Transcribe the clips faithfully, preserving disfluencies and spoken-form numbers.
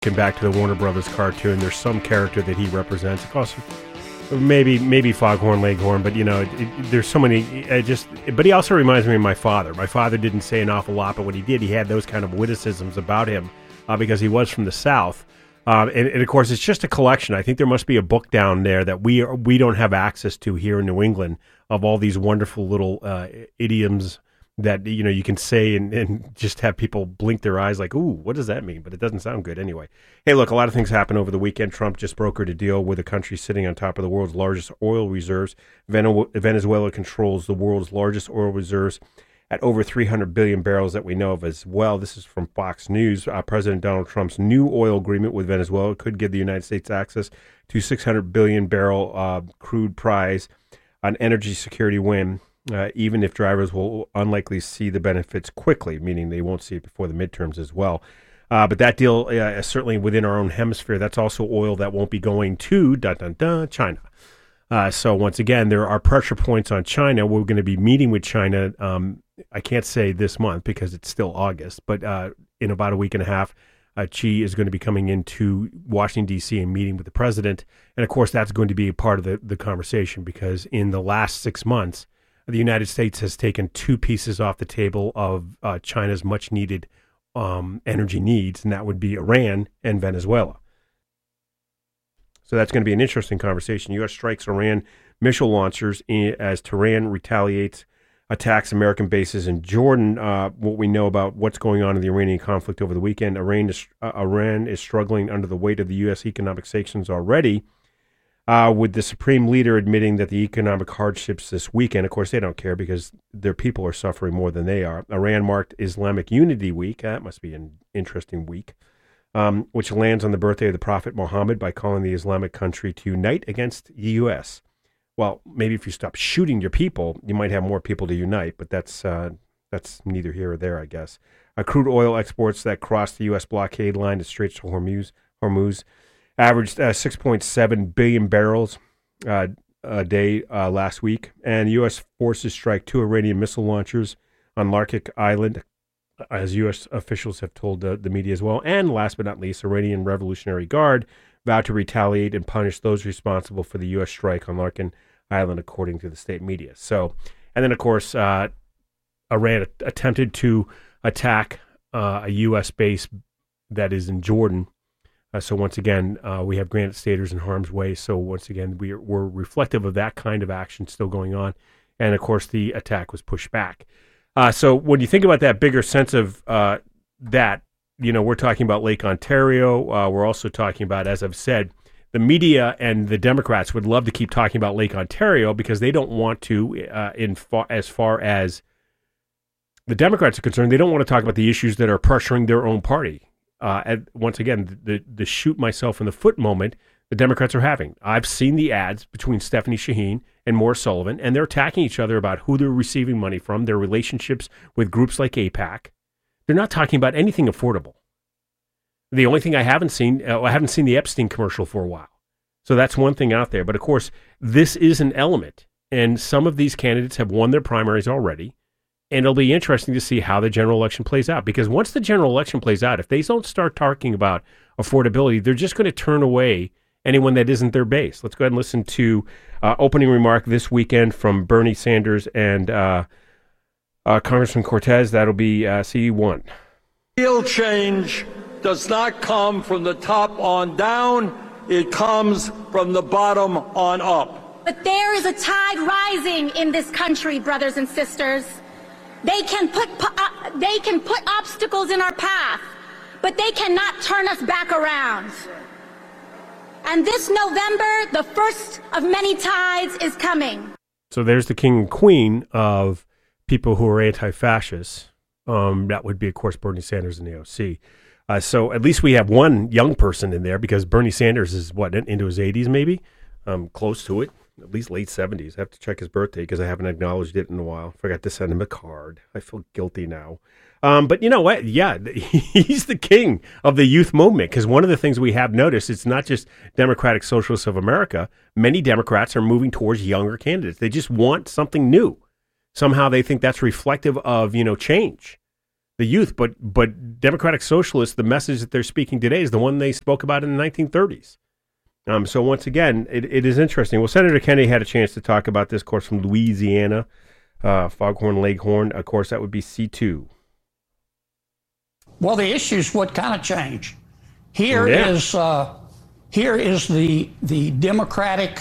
Looking back to the Warner Brothers cartoon, there's some character that he represents. Of course, maybe maybe Foghorn Leghorn, but you know, it, it, there's so many. I just, but he also reminds me of my father. My father didn't say an awful lot, but when he did, he had those kind of witticisms about him uh, because he was from the South. Um, and, and of course, it's just a collection. I think there must be a book down there that we are, we don't have access to here in New England of all these wonderful little uh, idioms that, you know, you can say and, and just have people blink their eyes like, ooh, what does that mean? But it doesn't sound good anyway. Hey, look, a lot of things happened over the weekend. Trump just brokered a deal with a country sitting on top of the world's largest oil reserves. Venezuela controls the world's largest oil reserves at over three hundred billion barrels that we know of as well. This is from Fox News. Uh, President Donald Trump's new oil agreement with Venezuela could give the United States access to six hundred billion barrel uh, crude prize, an energy security win. Uh, even if drivers will unlikely see the benefits quickly, meaning they won't see it before the midterms as well. Uh, but that deal uh, is certainly within our own hemisphere. That's also oil that won't be going to dun, dun, dun, China. Uh, so once again, there are pressure points on China. We're going to be meeting with China. Um, I can't say this month because it's still August, but uh, in about a week and a half, uh, Xi is going to be coming into Washington, D C and meeting with the president. And of course, that's going to be a part of the, the conversation because in the last six months, the United States has taken two pieces off the table of uh, China's much-needed um, energy needs, and that would be Iran and Venezuela. So that's going to be an interesting conversation. U S strikes Iran missile launchers in, as Tehran retaliates, attacks American bases in Jordan. Uh, what we know about what's going on in the Iranian conflict over the weekend, Iran is, uh, Iran is struggling under the weight of the U S economic sanctions already. Uh, with the supreme leader admitting that the economic hardships this weekend, of course, they don't care because their people are suffering more than they are. Iran marked Islamic Unity Week. That must be an interesting week, um, which lands on the birthday of the Prophet Muhammad by calling the Islamic country to unite against the U S. Well, maybe if you stop shooting your people, you might have more people to unite, but that's uh, that's neither here or there, I guess. Uh, crude oil exports that crossed the U S blockade line at Straits of Hormuz, Hormuz averaged uh, six point seven billion barrels uh, a day uh, last week. And U S forces strike two Iranian missile launchers on Larkik Island, as U S officials have told uh, the media as well. And last but not least, Iranian Revolutionary Guard vowed to retaliate and punish those responsible for the U S strike on Larkin Island, according to the state media. So, and then, of course, uh, Iran attempted to attack uh, a U S base that is in Jordan. Uh, so once again, uh, we have Granite Staters in harm's way. So once again, we are, we're reflective of that kind of action still going on. And of course, the attack was pushed back. Uh, so when you think about that bigger sense of uh, that, you know, we're talking about Lake Ontario. Uh, we're also talking about, as I've said, the media and the Democrats would love to keep talking about Lake Ontario because they don't want to, uh, in far, as far as the Democrats are concerned, they don't want to talk about the issues that are pressuring their own party. Uh, and once again, the, the shoot myself in the foot moment the Democrats are having. I've seen the ads between Stephanie Shaheen and Morris Sullivan, and they're attacking each other about who they're receiving money from, their relationships with groups like AIPAC. They're not talking about anything affordable. The only thing I haven't seen, uh, I haven't seen the Epstein commercial for a while. So that's one thing out there. But of course, this is an element, and some of these candidates have won their primaries already. And it'll be interesting to see how the general election plays out. Because once the general election plays out, if they don't start talking about affordability, they're just going to turn away anyone that isn't their base. Let's go ahead and listen to uh, opening remark this weekend from Bernie Sanders and uh, uh, Congressman Cortez. That'll be uh, C one. Real change does not come from the top on down. It comes from the bottom on up. But there is a tide rising in this country, brothers and sisters. They can put uh, they can put obstacles in our path, but they cannot turn us back around. And this November, the first of many tides is coming. So there's the king and queen of people who are anti-fascists. Um, that would be, of course, Bernie Sanders and A O C. Uh, so at least we have one young person in there because Bernie Sanders is, what, into his eighties maybe? Um, close to it. At least late seventies. I have to check his birthday because I haven't acknowledged it in a while. Forgot to send him a card. I feel guilty now. Um, but you know what? Yeah, he's the king of the youth movement because one of the things we have noticed, it's not just Democratic Socialists of America. Many Democrats are moving towards younger candidates. They just want something new. Somehow they think that's reflective of, you know, change. the youth. But but Democratic Socialists, the message that they're speaking today is the one they spoke about in the nineteen thirties. Um, so once again, it, it is interesting. Well, Senator Kennedy had a chance to talk about this, of course, from Louisiana, uh, Foghorn Leghorn. Of course, that would be C two. Well, the issue is what kind of change. Here yeah. is uh, here is the the Democratic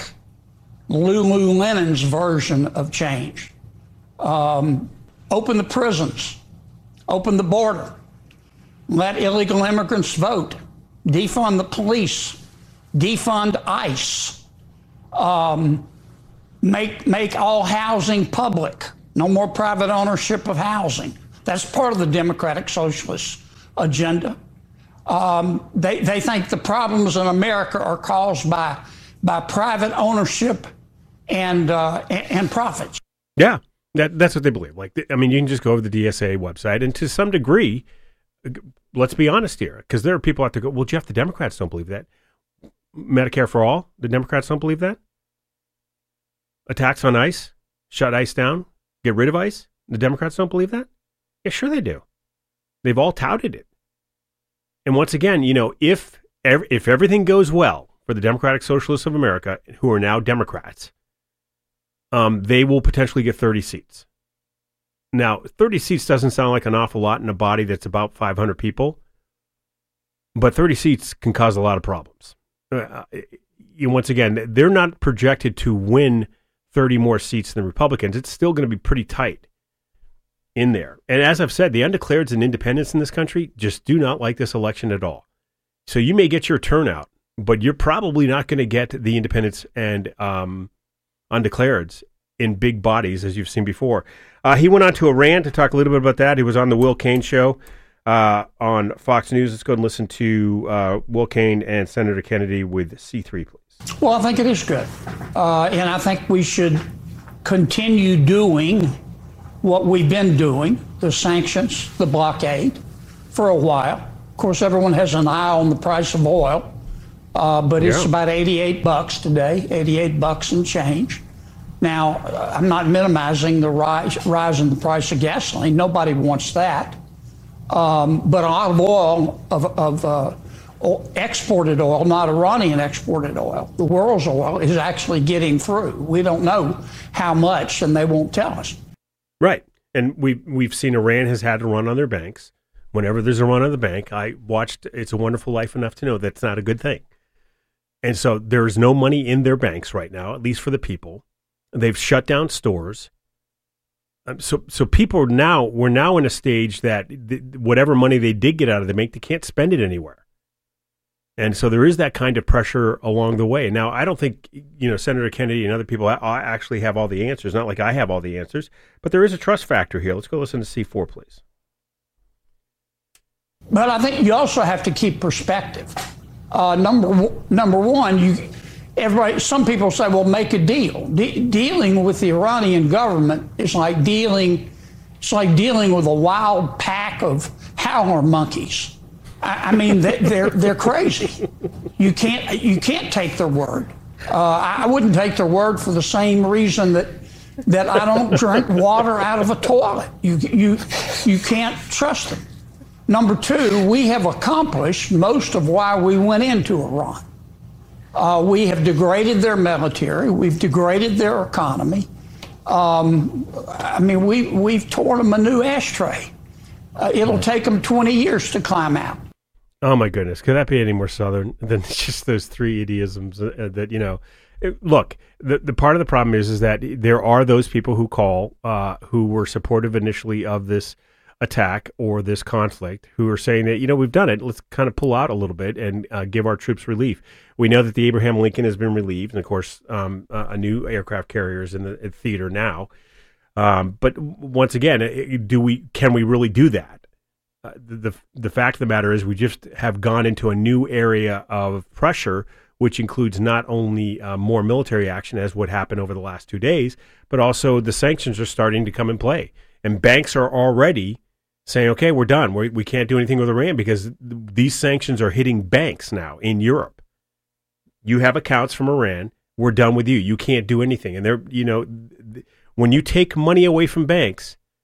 Lululemon's version of change. Um, open the prisons, open the border, let illegal immigrants vote, defund the police, defund ICE, um, make make all housing public, no more private ownership of housing. That's part of the Democratic Socialist agenda. Um, they, they think the problems in America are caused by by private ownership and uh, and, and profits. Yeah, that that's what they believe. Like, I mean, you can just go over the D S A website, and to some degree, let's be honest here, because there are people out there go, well, Jeff, the Democrats don't believe that. Medicare for all, the Democrats don't believe that. A tax on ICE, shut ICE down, get rid of ICE, the Democrats don't believe that? Yeah, sure they do. They've all touted it. And once again, you know, if ev- if everything goes well for the Democratic Socialists of America, who are now Democrats, um, they will potentially get thirty seats. Now, thirty seats doesn't sound like an awful lot in a body that's about five hundred people, but thirty seats can cause a lot of problems. Uh, you, once again, they're not projected to win thirty more seats than the Republicans. It's still going to be pretty tight in there. And as I've said, the undeclareds and independents in this country just do not like this election at all. So you may get your turnout, but you're probably not going to get the independents and um, undeclareds in big bodies, as you've seen before. Uh, he went on to Iran to talk a little bit about that. He was on the Will Cain show uh, on Fox News. Let's go and listen to uh, Will Cain and Senator Kennedy with C three, please. Well, I think it is good. Uh, and I think we should continue doing what we've been doing, the sanctions, the blockade, for a while. Of course, everyone has an eye on the price of oil, uh, but it's yeah. about eighty-eight bucks today, eighty-eight bucks and change. Now, I'm not minimizing the rise, rise in the price of gasoline. Nobody wants that. Um, but olive oil, of, of uh, exported oil, not Iranian exported oil, the world's oil, is actually getting through. We don't know how much, and they won't tell us. Right. And we've, we've seen Iran has had a run on their banks. Whenever there's a run on the bank, I watched It's a Wonderful Life enough to know that's not a good thing. And so there's no money in their banks right now, at least for the people. They've shut down stores. Um, so so people are now, we're now in a stage that th- whatever money they did get out of the bank, they can't spend it anywhere. And so there is that kind of pressure along the way. Now, I don't think, you know, Senator Kennedy and other people I, I actually have all the answers. Not like I have all the answers, but there is a trust factor here. Let's go listen to C four, please. But I think you also have to keep perspective. Uh, number number one, you everybody. Some people say, "Well, make a deal." De- dealing with the Iranian government is like dealing. It's like dealing with a wild pack of howler monkeys. I mean, they're they're crazy. You can't you can't take their word. Uh, I wouldn't take their word for the same reason that that I don't drink water out of a toilet. You you you can't trust them. Number two, we have accomplished most of why we went into Iran. Uh, we have degraded their military. We've degraded their economy. Um, I mean, we we've torn them a new ashtray. Uh, it'll take them twenty years to climb out. Oh, my goodness. Could that be any more Southern than just those three idioms uh, that, you know, it, look, the, the part of the problem is, is that there are those people who call, uh, who were supportive initially of this attack or this conflict, who are saying that, you know, we've done it. Let's kind of pull out a little bit and uh, give our troops relief. We know that the Abraham Lincoln has been relieved. And, of course, um, uh, a new aircraft carrier is in the in theater now. Um, but once again, do we can we really do that? Uh, the the fact of the matter is we just have gone into a new area of pressure, which includes not only uh, more military action, as what happened over the last two days, but also the sanctions are starting to come in play. And banks are already saying, okay, we're done. We're, we can't do anything with Iran because th- these sanctions are hitting banks now in Europe. You have accounts from Iran. We're done with you. You can't do anything. And they're, you know, th- when you take money away from banks,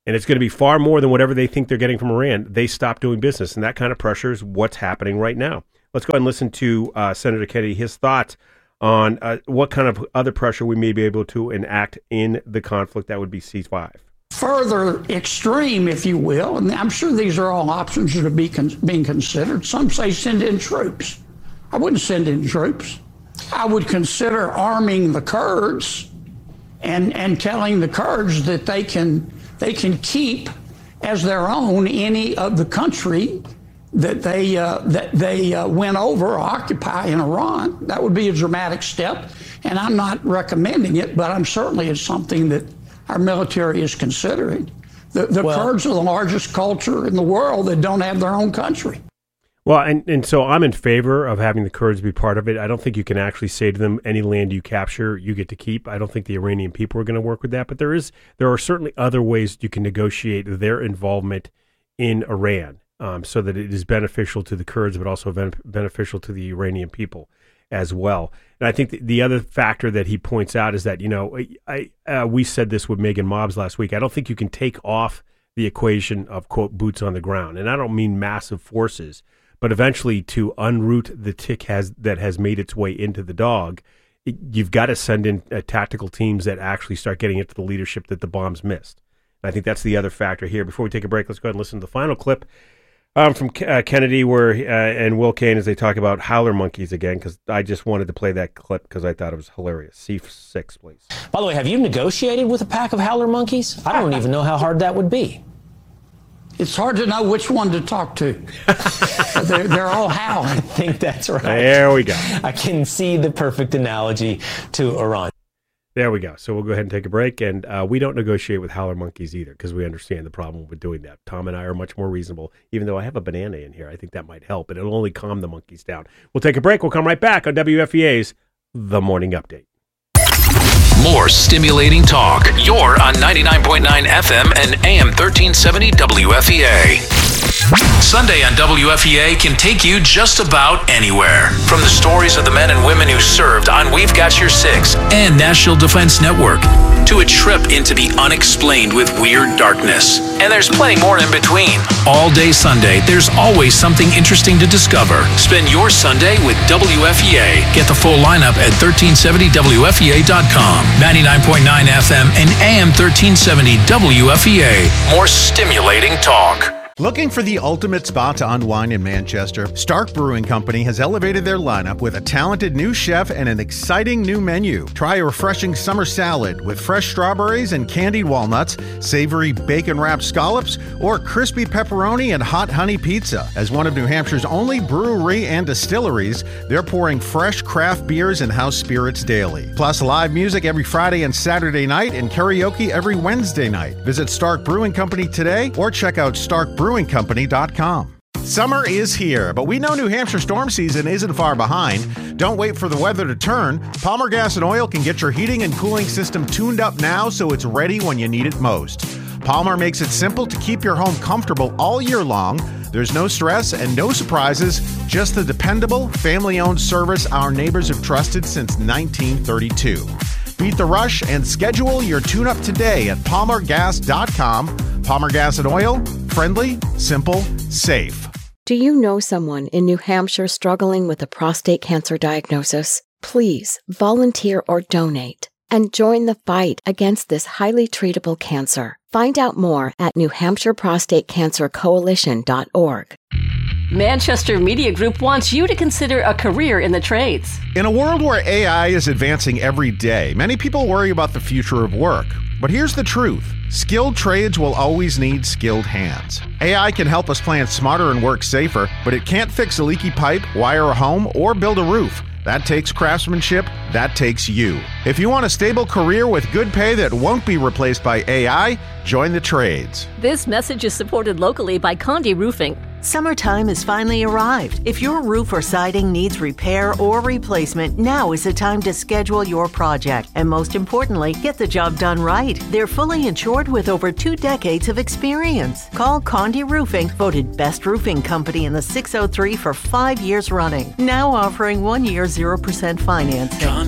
and it's going to be far more than whatever they think they're getting from Iran, they stop doing business. And that kind of pressure is what's happening right now. Let's go ahead and listen to uh, Senator Kennedy, his thoughts on uh, what kind of other pressure we may be able to enact in the conflict. That would be C five. Further extreme, if you will, and I'm sure these are all options that are be con- being considered. Some say send in troops. I wouldn't send in troops. I would consider arming the Kurds and and telling the Kurds that they can they can keep as their own any of the country that they uh, that they uh, went over or occupy in Iran. That would be a dramatic step, and I'm not recommending it, but I'm certainly it's something that our military is considering. The, the well, Kurds are the largest culture in the world that don't have their own country. Well, and, and so I'm in favor of having the Kurds be part of it. I don't think you can actually say to them, any land you capture, you get to keep. I don't think the Iranian people are going to work with that. But there is there are certainly other ways you can negotiate their involvement in Iran um, so that it is beneficial to the Kurds, but also ben- beneficial to the Iranian people as well. And I think the, the other factor that he points out is that, you know, I, uh, we said this with Megan Mobbs last week. I don't think you can take off the equation of, quote, boots on the ground. And I don't mean massive forces, but eventually to unroot the tick has that has made its way into the dog, it, you've got to send in uh, tactical teams that actually start getting into the leadership that the bombs missed. And I think that's the other factor here. Before we take a break, let's go ahead and listen to the final clip Um, from uh, Kennedy where uh, and Will Cain as they talk about howler monkeys again, because I just wanted to play that clip because I thought it was hilarious. C six, please. By the way, have you negotiated with a pack of howler monkeys? I don't even know how hard that would be. It's hard to know which one to talk to. they're, they're all howling. I think that's right. There we go. I can see the perfect analogy to Iran. There we go. So we'll go ahead and take a break. And uh, we don't negotiate with howler monkeys either because we understand the problem with doing that. Tom and I are much more reasonable, even though I have a banana in here. I think that might help, and it'll only calm the monkeys down. We'll take a break. We'll come right back on W F E A's The Morning Update. More stimulating talk. You're on ninety-nine point nine F M and A M thirteen seventy W F E A. Sunday on W F E A can take you just about anywhere. From the stories of the men and women who served on We've Got Your Six and National Defense Network to a trip into the unexplained with Weird Darkness. And there's plenty more in between. All day Sunday, there's always something interesting to discover. Spend your Sunday with W F E A. Get the full lineup at thirteen seventy W F E A dot com. ninety-nine point nine F M and A M thirteen seventy W F E A. More stimulating talk. Looking for the ultimate spot to unwind in Manchester? Stark Brewing Company has elevated their lineup with a talented new chef and an exciting new menu. Try a refreshing summer salad with fresh strawberries and candied walnuts, savory bacon-wrapped scallops, or crispy pepperoni and hot honey pizza. As one of New Hampshire's only brewery and distilleries, they're pouring fresh craft beers and house spirits daily. Plus live music every Friday and Saturday night and karaoke every Wednesday night. Visit Stark Brewing Company today or check out stark brewing company dot com. Summer is here, but we know New Hampshire storm season isn't far behind. Don't wait for the weather to turn. Palmer Gas and Oil can get your heating and cooling system tuned up now so it's ready when you need it most. Palmer makes it simple to keep your home comfortable all year long. There's no stress and no surprises, just the dependable, family-owned service our neighbors have trusted since nineteen thirty-two. Beat the rush and schedule your tune-up today at palmer gas dot com. Palmer Gas and Oil, friendly, simple, safe. Do you know someone in New Hampshire struggling with a prostate cancer diagnosis? Please volunteer or donate and join the fight against this highly treatable cancer. Find out more at new hampshire prostate cancer coalition dot org. Manchester Media Group wants you to consider a career in the trades. In a world where A I is advancing every day, many people worry about the future of work. But here's the truth. Skilled trades will always need skilled hands. A I can help us plan smarter and work safer, but it can't fix a leaky pipe, wire a home, or build a roof. That takes craftsmanship. That takes you. If you want a stable career with good pay that won't be replaced by A I, join the trades. This message is supported locally by Condé Roofing. Summertime has finally arrived. If your roof or siding needs repair or replacement, now is the time to schedule your project. And most importantly, get the job done right. They're fully insured with over two decades of experience. Call Condé Roofing, voted best roofing company in the six oh three for five years running. Now offering one year zero percent financing.